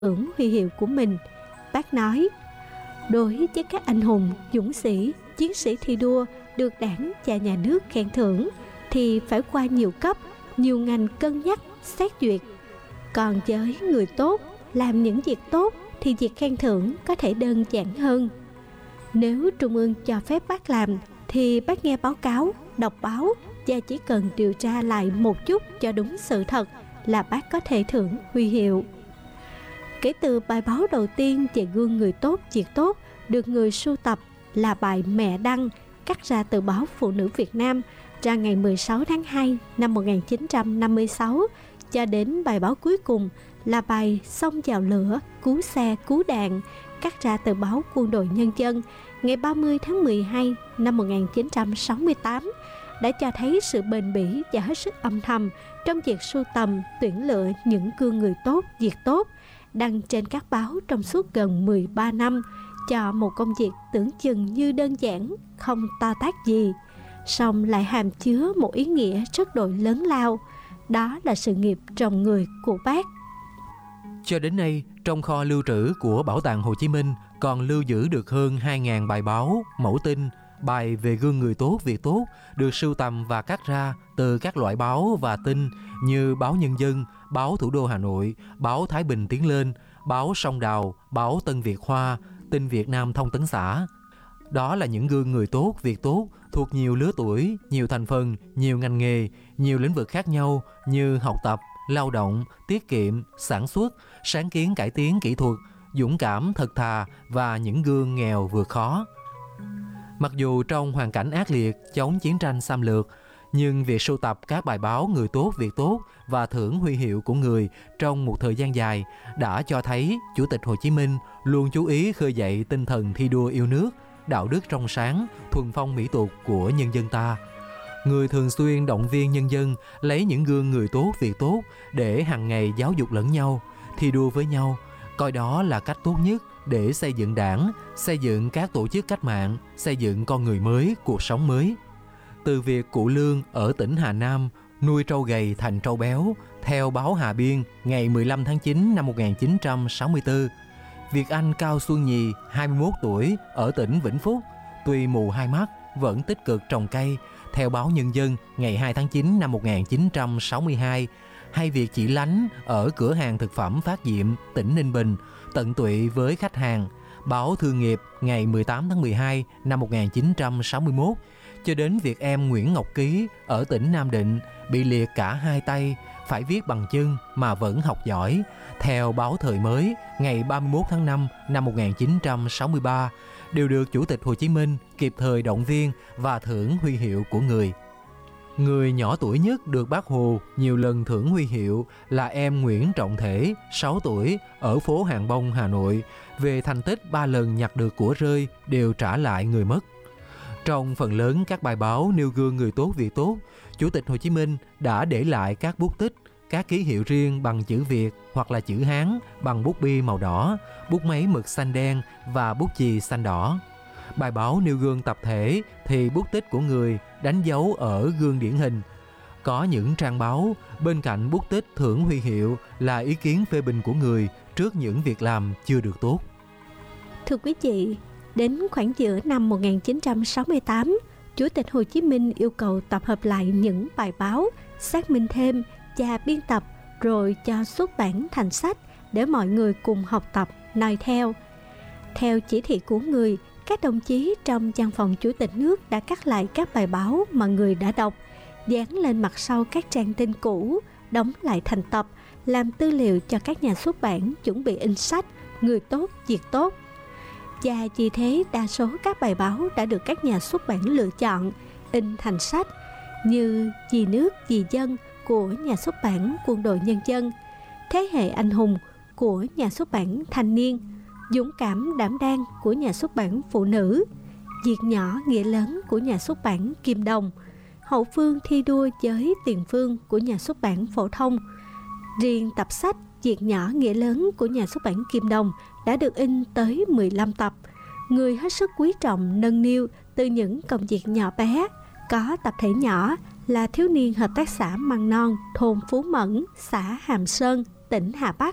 thưởng huy hiệu của mình. Bác nói, đối với các anh hùng, dũng sĩ, chiến sĩ thi đua được Đảng và Nhà nước khen thưởng thì phải qua nhiều cấp, nhiều ngành cân nhắc, xét duyệt. Còn với người tốt, làm những việc tốt thì việc khen thưởng có thể đơn giản hơn. Nếu Trung ương cho phép bác làm thì bác nghe báo cáo, đọc báo và chỉ cần điều tra lại một chút cho đúng sự thật là bác có thể thưởng huy hiệu. Kể từ bài báo đầu tiên về gương người tốt, việc tốt được người sưu tập là bài Mẹ Đăng, cắt ra từ báo Phụ nữ Việt Nam ra ngày 16 tháng 2 năm 1956, cho đến bài báo cuối cùng là bài Xông vào lửa, cứu xe, cứu đạn, cắt ra từ báo Quân đội Nhân dân ngày 30 tháng 12 năm 1968, đã cho thấy sự bền bỉ và hết sức âm thầm trong việc sưu tầm, tuyển lựa những gương người tốt, việc tốt, đăng trên các báo trong suốt gần 13 năm, cho một công việc tưởng chừng như đơn giản, không to tát gì, song lại hàm chứa một ý nghĩa rất đội lớn lao. Đó là sự nghiệp trồng người của bác. Cho đến nay, trong kho lưu trữ của Bảo tàng Hồ Chí Minh còn lưu giữ được hơn 2.000 bài báo, mẫu tin, bài về gương người tốt, việc tốt được sưu tầm và cắt ra từ các loại báo và tin như báo Nhân dân, báo Thủ đô Hà Nội, báo Thái Bình Tiến Lên, báo Sông Đào, báo Tân Việt Hoa, tin Việt Nam Thông tấn xã. Đó là những gương người tốt, việc tốt thuộc nhiều lứa tuổi, nhiều thành phần, nhiều ngành nghề, nhiều lĩnh vực khác nhau như học tập, lao động, tiết kiệm, sản xuất, sáng kiến cải tiến kỹ thuật, dũng cảm, thật thà và những gương nghèo vượt khó. Mặc dù trong hoàn cảnh ác liệt chống chiến tranh xâm lược, nhưng việc sưu tập các bài báo người tốt, việc tốt và thưởng huy hiệu của người trong một thời gian dài đã cho thấy Chủ tịch Hồ Chí Minh luôn chú ý khơi dậy tinh thần thi đua yêu nước, đạo đức trong sáng, thuần phong mỹ tục của nhân dân ta. Người thường xuyên động viên nhân dân lấy những gương người tốt, việc tốt để hàng ngày giáo dục lẫn nhau, thi đua với nhau, coi đó là cách tốt nhất để xây dựng Đảng, xây dựng các tổ chức cách mạng, xây dựng con người mới, cuộc sống mới. Từ việc cụ Lương ở tỉnh Hà Nam nuôi trâu gầy thành trâu béo theo báo Hà Biên ngày 15 tháng 9 năm 1964, việc anh Cao Xuân Nhì, 21 tuổi, ở tỉnh Vĩnh Phúc, tuy mù hai mắt vẫn tích cực trồng cây theo báo Nhân dân ngày 2 tháng 9 năm 1962, hay việc chị Lánh ở cửa hàng thực phẩm Phát Diệm, tỉnh Ninh Bình, tận tụy với khách hàng, báo Thương nghiệp ngày 18 tháng 12 năm 1961, cho đến việc em Nguyễn Ngọc Ký ở tỉnh Nam Định bị liệt cả hai tay, phải viết bằng chân mà vẫn học giỏi, theo báo Thời Mới ngày 31 tháng 5 năm 1963, đều được Chủ tịch Hồ Chí Minh kịp thời động viên và thưởng huy hiệu của người. Người nhỏ tuổi nhất được Bác Hồ nhiều lần thưởng huy hiệu là em Nguyễn Trọng Thể, 6 tuổi, ở phố Hàng Bông, Hà Nội, về thành tích 3 lần nhặt được của rơi đều trả lại người mất. Trong phần lớn các bài báo nêu gương người tốt, việc tốt, Chủ tịch Hồ Chí Minh đã để lại các bút tích, các ký hiệu riêng bằng chữ Việt hoặc là chữ Hán bằng bút bi màu đỏ, bút máy mực xanh đen và bút chì xanh đỏ. Bài báo nêu gương tập thể thì bút tích của người đánh dấu ở gương điển hình. Có những trang báo bên cạnh bút tích thưởng huy hiệu là ý kiến phê bình của người trước những việc làm chưa được tốt. Thưa quý vị, đến khoảng giữa năm 1968, Chủ tịch Hồ Chí Minh yêu cầu tập hợp lại những bài báo, xác minh thêm và biên tập rồi cho xuất bản thành sách để mọi người cùng học tập, noi theo. Theo chỉ thị của người, các đồng chí trong văn phòng Chủ tịch nước đã cắt lại các bài báo mà người đã đọc, dán lên mặt sau các trang tin cũ, đóng lại thành tập, làm tư liệu cho các nhà xuất bản chuẩn bị in sách Người tốt, việc tốt. Và vì thế đa số các bài báo đã được các nhà xuất bản lựa chọn, in thành sách như Vì nước, vì dân của nhà xuất bản Quân đội Nhân dân, Thế hệ anh hùng của nhà xuất bản Thanh niên, Dũng cảm đảm đang của nhà xuất bản Phụ nữ, Việc nhỏ nghĩa lớn của nhà xuất bản Kim Đồng, Hậu phương thi đua với tiền phương của nhà xuất bản Phổ thông. Riêng tập sách Việc nhỏ nghĩa lớn của nhà xuất bản Kim Đồng đã được in tới 15 tập. Người hết sức quý trọng nâng niu từ những công việc nhỏ bé. Có tập thể nhỏ là thiếu niên hợp tác xã măng non thôn Phú Mẫn, xã Hàm Sơn, tỉnh Hà Bắc,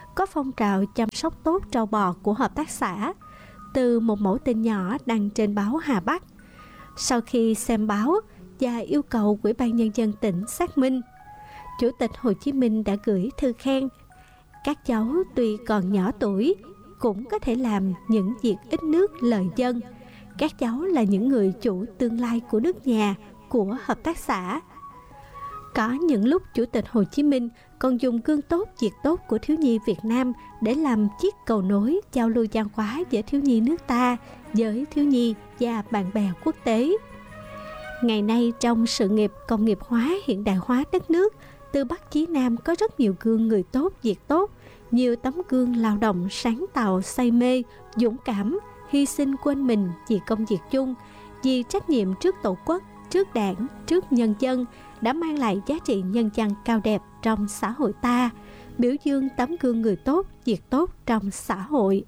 có phong trào chăm sóc tốt trâu bò của hợp tác xã từ một mẫu tin nhỏ đăng trên báo Hà Bắc. Sau khi xem báo và yêu cầu Ủy ban Nhân dân tỉnh xác minh, Chủ tịch Hồ Chí Minh đã gửi thư khen. Các cháu tuy còn nhỏ tuổi cũng có thể làm những việc ít nước lợi dân. Các cháu là những người chủ tương lai của nước nhà, của hợp tác xã. Có những lúc Chủ tịch Hồ Chí Minh còn dùng gương tốt việc tốt của thiếu nhi Việt Nam để làm chiếc cầu nối giao lưu văn hóa giữa thiếu nhi nước ta với thiếu nhi và bạn bè quốc tế. Ngày nay trong sự nghiệp công nghiệp hóa hiện đại hóa đất nước, từ Bắc chí Nam có rất nhiều gương người tốt việc tốt, nhiều tấm gương lao động sáng tạo, say mê, dũng cảm, hy sinh quên mình vì công việc chung, vì trách nhiệm trước Tổ quốc, trước Đảng, trước nhân dân, đã mang lại giá trị nhân văn cao đẹp trong xã hội ta, biểu dương tấm gương người tốt, việc tốt trong xã hội.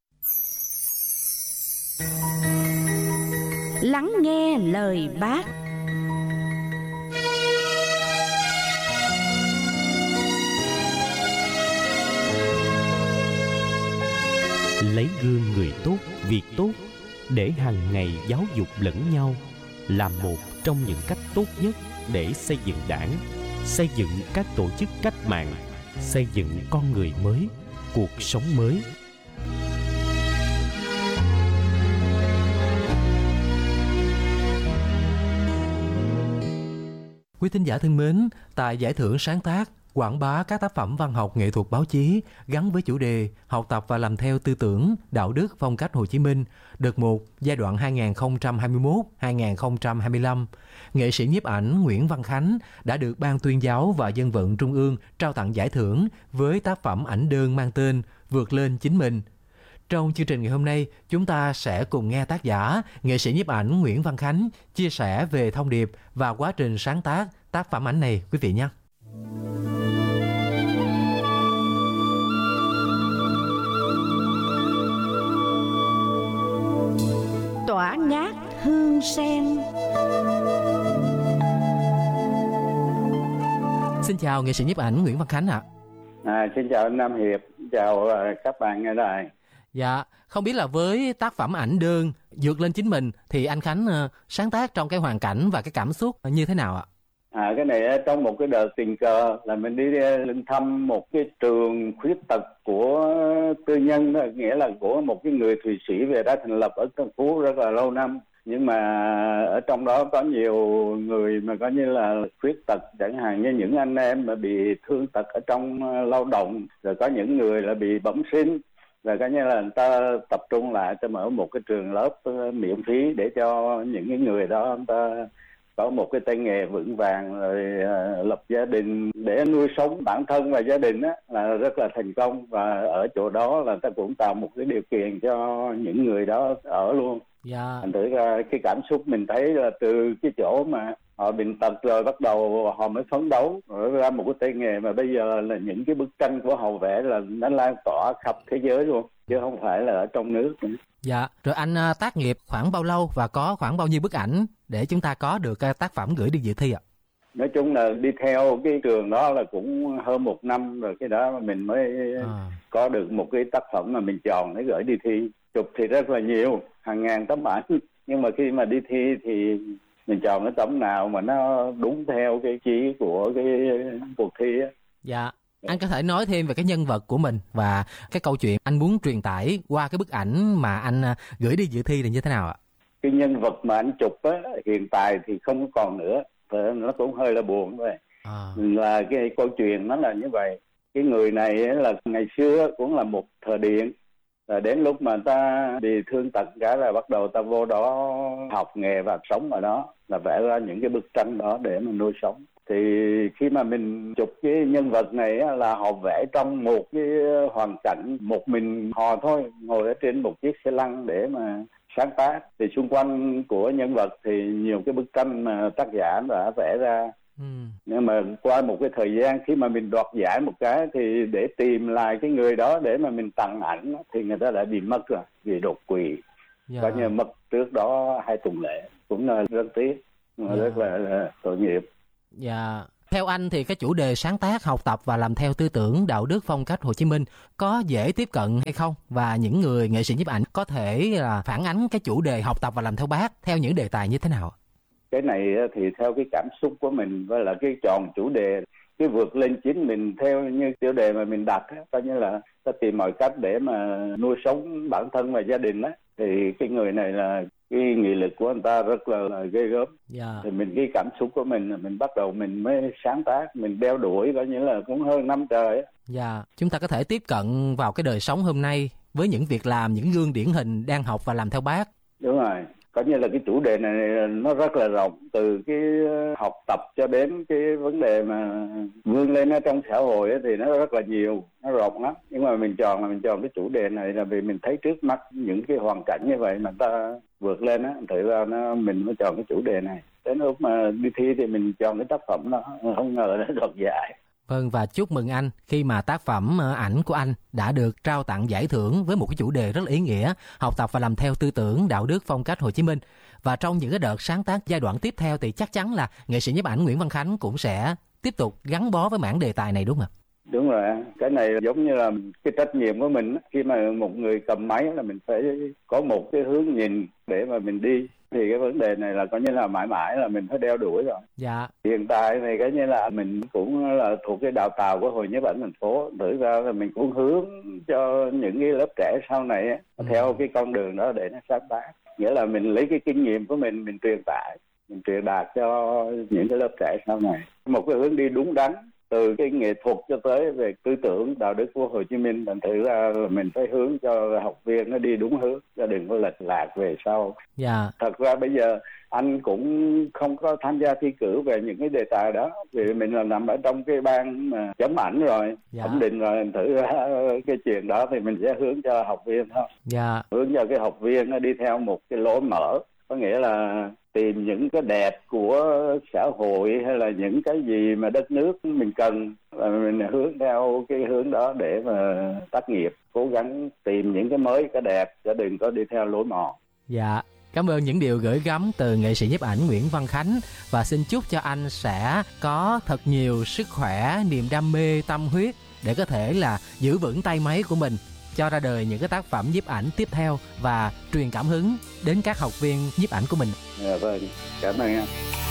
Lắng nghe lời Bác. Lấy gương người tốt, việc tốt để hàng ngày giáo dục lẫn nhau là một trong những cách tốt nhất để xây dựng Đảng, xây dựng các tổ chức cách mạng, xây dựng con người mới, cuộc sống mới. Quý thính giả thân mến, tại giải thưởng sáng tác, quảng bá các tác phẩm văn học nghệ thuật báo chí gắn với chủ đề học tập và làm theo tư tưởng, đạo đức, phong cách Hồ Chí Minh, đợt 1, giai đoạn 2021-2025, nghệ sĩ nhiếp ảnh Nguyễn Văn Khánh đã được Ban Tuyên giáo và Dân vận Trung ương trao tặng giải thưởng với tác phẩm ảnh đơn mang tên Vượt lên chính mình. Trong chương trình ngày hôm nay, chúng ta sẽ cùng nghe tác giả, nghệ sĩ nhiếp ảnh Nguyễn Văn Khánh chia sẻ về thông điệp và quá trình sáng tác tác phẩm ảnh này, quý vị nhé. Tỏa ngát hương sen. Xin chào nghệ sĩ nhiếp ảnh Nguyễn Văn Khánh ạ. Xin chào anh Nam Hiệp, chào các bạn nghe đài. Dạ, không biết là với tác phẩm ảnh đơn Vượt lên chính mình thì anh Khánh sáng tác trong cái hoàn cảnh và cái cảm xúc như thế nào ạ? Cái này trong một cái đợt tình cờ là mình đi lên thăm một cái trường khuyết tật của tư nhân đó, nghĩa là của một cái người Thụy Sĩ về đã thành lập ở Tân Phú rất là lâu năm. Nhưng mà ở trong đó có nhiều người mà coi như là khuyết tật, chẳng hạn như những anh em mà bị thương tật ở trong lao động, rồi có những người là bị bẩm sinh. Rồi coi như là người ta tập trung lại cho mở một cái trường lớp miễn phí để cho những cái người đó người ta có một cái tay nghề vững vàng, rồi lập gia đình để nuôi sống bản thân và gia đình á, là rất là thành công. Và ở chỗ đó là ta cũng tạo một cái điều kiện cho những người đó ở luôn. Dạ. Thành thử ra cái cảm xúc mình thấy là từ cái chỗ mà họ bệnh tật rồi bắt đầu họ mới phấn đấu rồi ra một cái tay nghề, mà bây giờ là những cái bức tranh của họ vẽ là nó lan tỏa khắp thế giới luôn, chứ không phải là ở trong nước nữa. Dạ, rồi anh tác nghiệp khoảng bao lâu và có khoảng bao nhiêu bức ảnh để chúng ta có được tác phẩm gửi đi dự thi ạ? Nói chung là đi theo cái trường đó là cũng hơn 1 năm rồi, cái đó mà mình mới có được một cái tác phẩm mà mình chọn để gửi đi thi. Chụp thì rất là nhiều, hàng ngàn tấm ảnh, nhưng mà khi mà đi thi thì mình chọn cái tấm nào mà nó đúng theo cái chí của cái cuộc thi á. Dạ. Anh có thể nói thêm về cái nhân vật của mình và cái câu chuyện anh muốn truyền tải qua cái bức ảnh mà anh gửi đi dự thi là như thế nào ạ? Cái nhân vật mà anh chụp á, hiện tại thì không còn nữa, nó cũng hơi là buồn vậy. Là cái câu chuyện nó là như vậy. Cái người này là ngày xưa cũng là một thợ điện, rồi đến lúc mà ta bị thương tật cả là bắt đầu ta vô đó học nghề và sống ở đó, là vẽ ra những cái bức tranh đó để mà nuôi sống. Thì khi mà mình chụp cái nhân vật này á, là họ vẽ trong một cái hoàn cảnh một mình họ thôi, ngồi ở trên một chiếc xe lăn để mà sáng tác. Thì xung quanh của nhân vật thì nhiều cái bức tranh mà tác giả đã vẽ ra. Nhưng mà qua một cái thời gian khi mà mình đoạt giải một cái thì để tìm lại cái người đó để mà mình tặng ảnh thì người ta đã bị mất rồi vì đột quỵ. Coi như mất trước đó 2 tuần lễ, cũng là rất tiếc, rất là tội nghiệp. Dạ. Theo anh thì cái chủ đề sáng tác, học tập và làm theo tư tưởng đạo đức phong cách Hồ Chí Minh có dễ tiếp cận hay không? Và những người nghệ sĩ nhiếp ảnh có thể là phản ánh cái chủ đề học tập và làm theo Bác theo những đề tài như thế nào? Cái này thì theo cái cảm xúc của mình với là cái chọn chủ đề, cái vượt lên chính mình theo như chủ đề mà mình đặt, coi như là ta tìm mọi cách để mà nuôi sống bản thân và gia đình á. Thì cái người này là cái nghị lực của anh ta rất là ghê gớm. Thì mình cái cảm xúc của mình bắt đầu mình mới sáng tác, mình đeo đuổi coi như là cũng hơn năm trời á. Chúng ta có thể tiếp cận vào cái đời sống hôm nay với những việc làm, những gương điển hình đang học và làm theo Bác. Đúng rồi, coi như là cái chủ đề này nó rất là rộng, từ cái học tập cho đến cái vấn đề mà vươn lên ở trong xã hội ấy, thì nó rất là nhiều, nó rộng lắm. Nhưng mà mình chọn cái chủ đề này là vì mình thấy trước mắt những cái hoàn cảnh như vậy mà ta vượt lên á, thực ra mình mới chọn cái chủ đề này. Đến lúc mà đi thi thì mình chọn cái tác phẩm đó, không ngờ nó đoạt giải. Vâng, và chúc mừng anh khi mà tác phẩm ảnh của anh đã được trao tặng giải thưởng với một cái chủ đề rất là ý nghĩa, học tập và làm theo tư tưởng đạo đức phong cách Hồ Chí Minh. Và trong những cái đợt sáng tác giai đoạn tiếp theo thì chắc chắn là nghệ sĩ nhiếp ảnh Nguyễn Văn Khánh cũng sẽ tiếp tục gắn bó với mảng đề tài này, đúng không ạ? Đúng rồi, cái này giống như là cái trách nhiệm của mình. Khi mà một người cầm máy là mình phải có một cái hướng nhìn để mà mình đi. Thì cái vấn đề này là coi như là mãi mãi là mình phải đeo đuổi rồi. Hiện tại này coi như là mình cũng là thuộc cái đào tạo của Hội Nhiếp ảnh thành phố. Thực ra là mình cũng hướng cho những cái lớp trẻ sau này theo cái con đường đó để nó sáng tác. Nghĩa là mình lấy cái kinh nghiệm của mình truyền tải, mình truyền đạt cho những cái lớp trẻ sau này. Một cái hướng đi đúng đắn, từ cái nghệ thuật cho tới về tư tưởng đạo đức của Hồ Chí Minh. Thành thử ra là mình phải hướng cho học viên nó đi đúng hướng, cho đừng có lệch lạc về sau. Thật ra bây giờ anh cũng không có tham gia thi cử về những cái đề tài đó, vì mình là nằm ở trong cái ban mà chấm ảnh rồi, thẩm định rồi. Thành thử ra cái chuyện đó thì mình sẽ hướng cho học viên thôi. Hướng cho cái học viên nó đi theo một cái lối mở, có nghĩa là tìm những cái đẹp của xã hội hay là những cái gì mà đất nước mình cần, và mình hướng theo cái hướng đó để mà tác nghiệp, cố gắng tìm những cái mới, cái đẹp, chứ đừng có đi theo lối mòn. Cảm ơn những điều gửi gắm từ nghệ sĩ nhiếp ảnh Nguyễn Văn Khánh, và xin chúc cho anh sẽ có thật nhiều sức khỏe, niềm đam mê, tâm huyết để có thể là giữ vững tay máy của mình, cho ra đời những cái tác phẩm nhiếp ảnh tiếp theo và truyền cảm hứng đến các học viên nhiếp ảnh của mình. Vâng, cảm ơn anh.